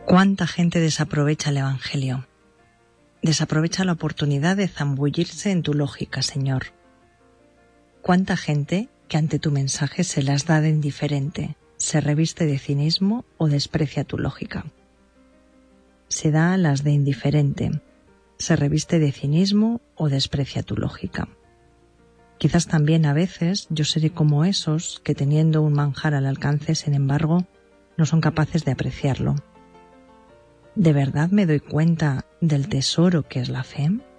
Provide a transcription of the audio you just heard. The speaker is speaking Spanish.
¿Cuánta gente desaprovecha el Evangelio? Desaprovecha la oportunidad de zambullirse en tu lógica, Señor. ¿Cuánta gente que ante tu mensaje se las da de indiferente, se reviste de cinismo o desprecia tu lógica? Se da las de indiferente, se reviste de cinismo o desprecia tu lógica. Quizás también a veces yo seré como esos que teniendo un manjar al alcance, sin embargo, no son capaces de apreciarlo. ¿De verdad me doy cuenta del tesoro que es la fe?